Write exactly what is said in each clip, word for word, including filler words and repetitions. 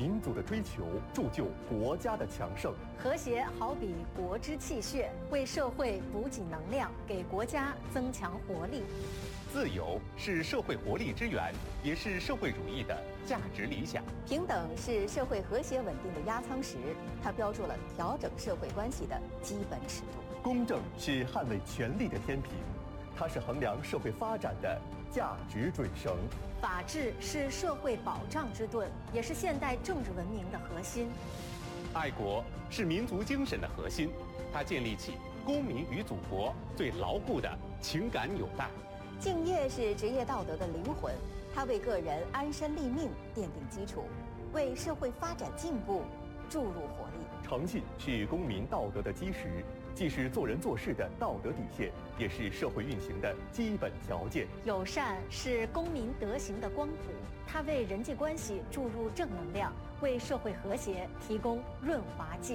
民族的追求，铸就国家的强盛。 和谐好比国之气血，为社会补给能量，给国家增强活力。 自由是社会活力之源，也是社会主义的价值理想。 平等是社会和谐稳定的压舱石，它标注了调整社会关系的基本尺度。 公正是捍卫权利的天平，它是衡量社会发展的价值准绳。 法治是社会保障之盾，也是现代政治文明的核心。 爱国是民族精神的核心，它建立起公民与祖国最牢固的情感纽带。 敬业是职业道德的灵魂，它为个人安身立命奠定基础，为社会发展进步注入活力。 诚信是公民道德的基石，既是做人做事的道德底线，也是社会运行的基本条件。 友善是公民德行的光谱，它为人际关系注入正能量，为社会和谐提供润滑剂。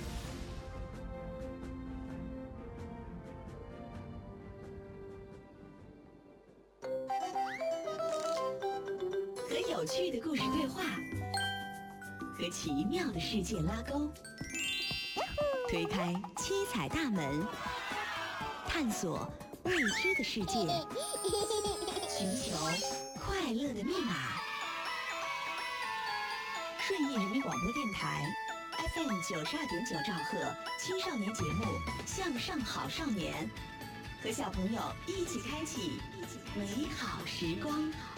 和有趣的故事对话，和奇妙的世界拉钩，推开七彩大门，探索未知的世界，寻求快乐的密码。顺义人民广播电台 F M 九十二点九兆赫青少年节目《向上好少年》，和小朋友一起开启美好时光。